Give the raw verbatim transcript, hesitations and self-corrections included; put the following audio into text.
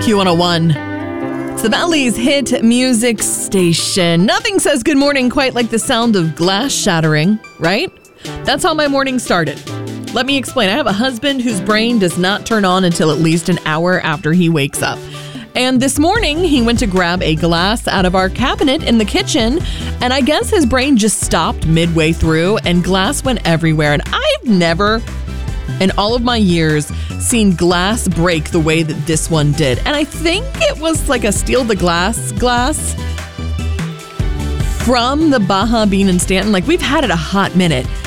Q one oh one. It's the Valley's hit music station. Nothing says good morning quite like the sound of glass shattering, right? That's how my morning started. Let me explain. I have a husband whose brain does not turn on until at least an hour after he wakes up. And this morning, he went to grab a glass out of our cabinet in the kitchen, and I guess his brain just stopped midway through, and glass went everywhere. And I've never, in all of my years, seen glass break the way that this one did. And I think it was like a steal the glass glass from the Baja Bean in Stanton. Like, we've had it a hot minute.